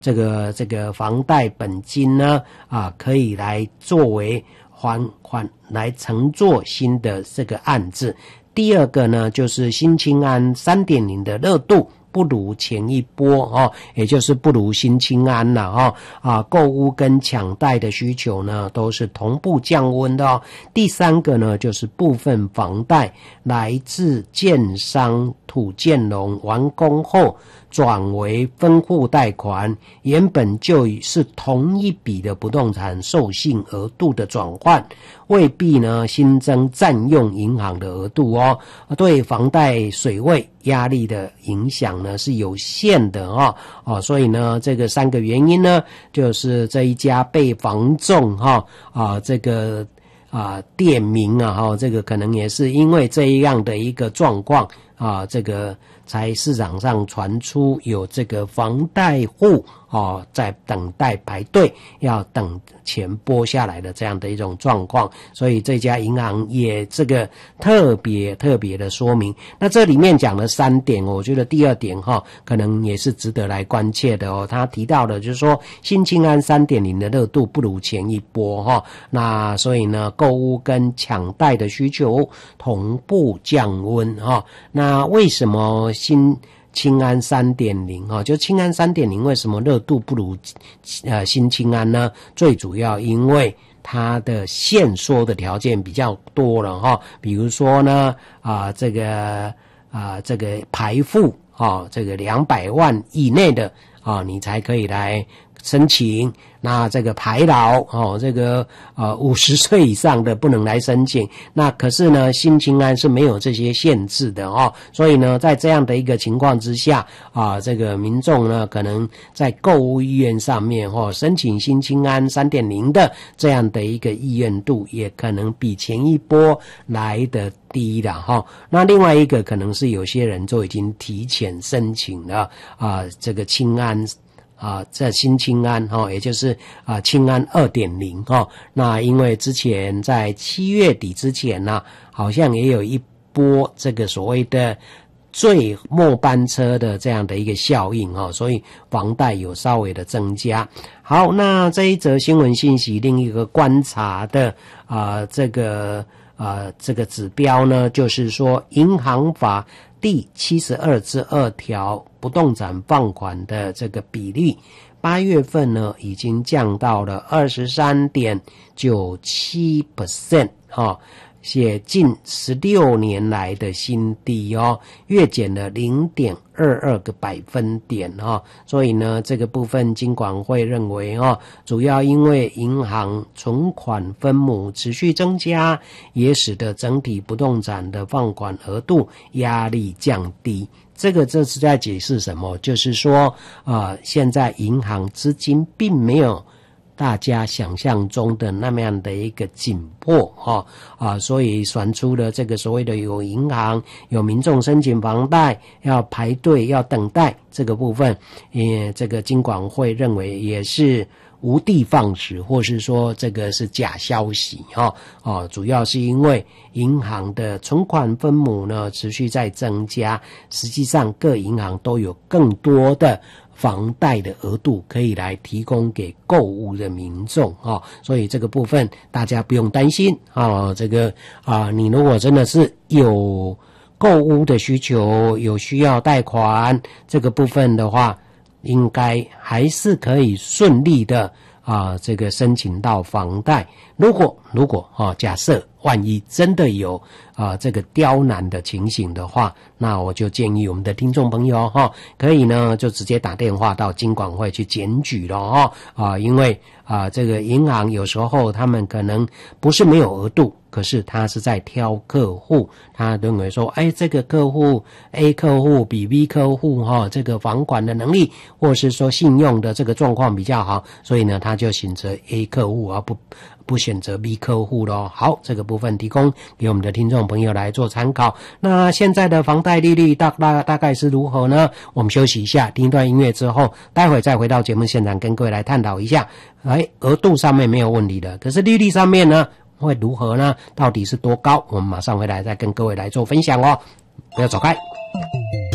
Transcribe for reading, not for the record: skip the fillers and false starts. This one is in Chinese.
这个房贷本金呢可以来作为还来承做新的这个案子。第二个呢，就是新青安 3.0 的热度不如前一波也就是不如新青安了购屋跟抢贷的需求呢都是同步降温的第三个呢，就是部分房贷来自建商土建融完工后转为分户贷款，原本就是同一笔的不动产授信额度的转换，未必呢新增占用银行的额度对房贷水位压力的影响呢是有限的所以呢这个3个原因呢，就是这一家被房仲这个店名这个可能也是因为这样的一个状况这个才市场上传出有这个房贷户在等待排队要等钱拨下来的这样的一种状况，所以这家银行也这个特别的说明。那这里面讲了3点，我觉得第2点可能也是值得来关切的他提到的就是说新青安 3.0 的热度不如前一波那所以呢购屋跟抢贷的需求同步降温那为什么新青安 3.0 就青安 3.0 为什么热度不如新青安呢？最主要因为它的限缩的条件比较多了比如说呢这个排付这个200万以内的你才可以来申请，那这个排老这个50岁以上的不能来申请。那可是呢新青安是没有这些限制的所以呢在这样的一个情况之下这个民众呢可能在购屋意愿上面申请新青安 3.0 的这样的一个意愿度也可能比前一波来的低了那另外一个可能是有些人就已经提前申请了这个青安这新青安也就是青安 2.0 那因为之前在7月底之前呢好像也有一波这个所谓的最末班车的这样的一个效应所以房贷有稍微的增加。好，那这一则新闻信息另一个观察的这个指标呢，就是说银行法第72之2条不动产放款的这个比例8月份呢已经降到了 23.97% 写近16年来的新低月减了 0.22 个百分点所以呢这个部分金管会认为主要因为银行存款分母持续增加，也使得整体不动产的放款额度压力降低。这是在解释什么？就是说现在银行资金并没有大家想象中的那么样的一个紧迫所以传出了这个所谓的有银行有民众申请房贷要排队要等待这个部分这个金管会认为也是无的放矢，或是说这个是假消息主要是因为银行的存款分母呢持续在增加，实际上各银行都有更多的房贷的额度可以来提供给购物的民众所以这个部分大家不用担心这个你如果真的是有购物的需求，有需要贷款这个部分的话，应该还是可以顺利的这个申请到房贷。如果假设万一真的有这个刁难的情形的话，那我就建议我们的听众朋友可以呢就直接打电话到金管会去检举了因为这个银行有时候他们可能不是没有额度，可是他是在挑客户，他认为说这个客户 A 客户比 B 客户这个房管的能力或是说信用的这个状况比较好，所以呢他就选择 A 客户而不选择 B 客户咯。好，这个部分提供给我们的听众朋友来做参考。那现在的房贷利率大概是如何呢？我们休息一下，听一段音乐之后，待会再回到节目现场跟各位来探讨一下。额度上面没有问题的，可是利率上面呢会如何呢？到底是多高？我们马上回来再跟各位来做分享不要走开。